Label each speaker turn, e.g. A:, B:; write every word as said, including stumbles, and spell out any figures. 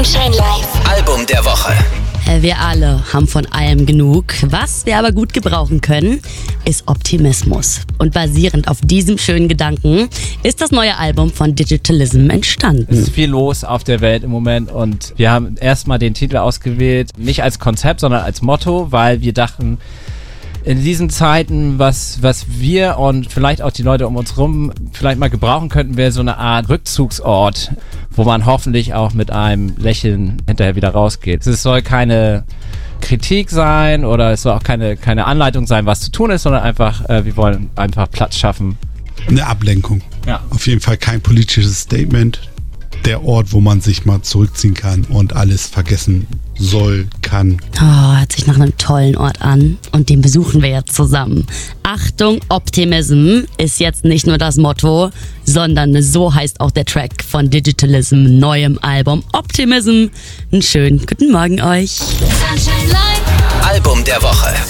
A: Sunshine Live.
B: Album der Woche.
C: Wir alle haben von allem genug. Was wir aber gut gebrauchen können, ist Optimismus. Und basierend auf diesem schönen Gedanken ist das neue Album von Digitalism entstanden.
D: Es ist viel los auf der Welt im Moment und wir haben erstmal den Titel ausgewählt, nicht als Konzept, sondern als Motto, weil wir dachten, in diesen Zeiten, was, was wir und vielleicht auch die Leute um uns rum vielleicht mal gebrauchen könnten, wäre so eine Art Rückzugsort, wo man hoffentlich auch mit einem Lächeln hinterher wieder rausgeht. Es soll keine Kritik sein oder es soll auch keine, keine Anleitung sein, was zu tun ist, sondern einfach, äh, wir wollen einfach Platz schaffen.
E: Eine Ablenkung.
D: Ja.
E: Auf jeden Fall kein politisches Statement. Der Ort, wo man sich mal zurückziehen kann und alles vergessen soll, kann.
C: Oh, hört sich nach einem tollen Ort an und den besuchen wir jetzt zusammen. Achtung, Optimism ist jetzt nicht nur das Motto, sondern so heißt auch der Track von Digitalism, neuem Album Optimism. Einen schönen guten Morgen euch.
A: Sunshine Live.
B: Album der Woche.